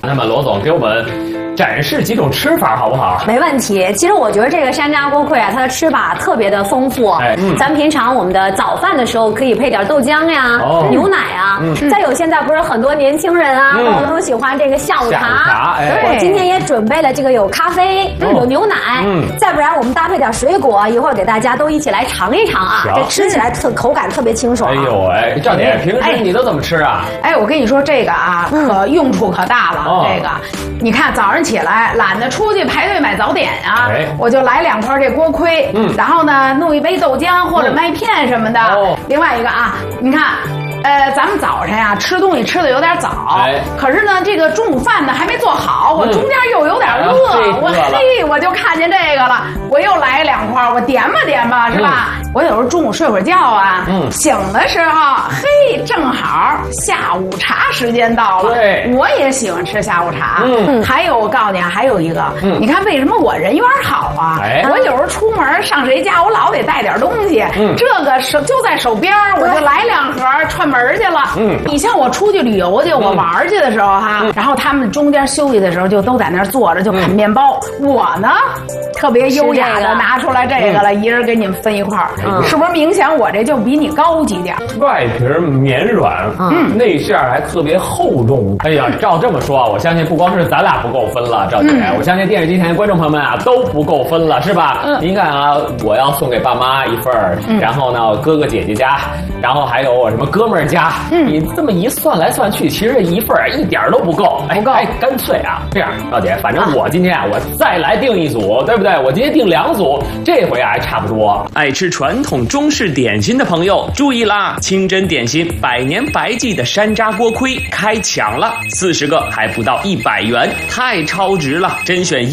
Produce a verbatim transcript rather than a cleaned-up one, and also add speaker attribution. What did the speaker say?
Speaker 1: 那么罗总给我们展示几种吃法好不好？
Speaker 2: 没问题。其实我觉得这个山楂锅盔啊，它的吃法特别的丰富。哎，嗯，咱平常我们的早饭的时候可以配点豆浆呀、哦、牛奶啊。嗯，再有现在不是很多年轻人啊，嗯、都喜欢这个下午茶。下午茶，哎，我今天也准备了这个有咖啡，嗯、有牛奶，嗯，再不然我们搭配点水果，一会儿给大家都一起来尝一尝啊。这吃起来特口感特别清爽。
Speaker 1: 哎呦哎，赵姐，平时你都怎么吃啊？
Speaker 3: 哎，我跟你说这个啊，可用处可大了。哦、这个，你看早上起来懒得出去排队买早点啊，哎、我就来两块这锅盔，嗯，然后呢弄一杯豆浆或者麦片什么的。哦、另外一个啊，你看。呃，咱们早晨呀、啊、吃东西吃的有点早，哎，可是呢，这个中午饭呢还没做好，我中间又有点饿，嗯、我嘿，我就看见这个了，我又来两块，我点吧点吧，是吧？嗯、我有时候中午睡会儿觉啊，嗯，醒的时候，嘿，正好下午茶时间到了，对，我也喜欢吃下午茶。嗯，还有我告诉你啊，还有一个，嗯、你看为什么我人缘好啊？哎，我有时候出门上谁家，我老得带点东西，嗯，这个手就在手边，我就来两盒串门去了。嗯，你像我出去旅游去，我玩去的时候哈，嗯、然后他们中间休息的时候就都在那儿坐着就啃面包，嗯、我呢特别优雅的拿出来这个了，嗯、一人给你们分一块儿，嗯、是不是明显我这就比你高级点？
Speaker 1: 外皮绵软，嗯，内馅还特别厚重。哎呀，照这么说，我相信不光是咱俩不够分了，赵姐，嗯、我相信电视机前的观众朋友们啊都不够分了，是吧？嗯，您看啊，我要送给爸妈一份儿，嗯、然后呢哥哥姐姐家，然后还有我什么哥们儿家。嗯，你这么一算来算去，其实这一份儿一点都不够，不够。哎，干脆啊，这样，赵姐，反正我今天啊，我再来订一组，对不对？我今天订两组，这回啊还差不多。
Speaker 4: 爱吃传统中式点心的朋友注意啦，清真点心百年白记的山楂锅盔开抢了，四十个还不到一百元，太超值了，甄选